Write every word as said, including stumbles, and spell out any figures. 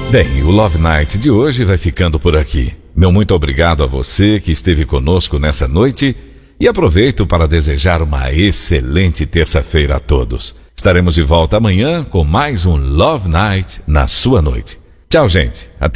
Bem, o Love Night de hoje vai ficando por aqui. Meu muito obrigado a você que esteve conosco nessa noite e aproveito para desejar uma excelente terça-feira a todos. Estaremos de volta amanhã com mais um Love Night na sua noite. Tchau, gente. Até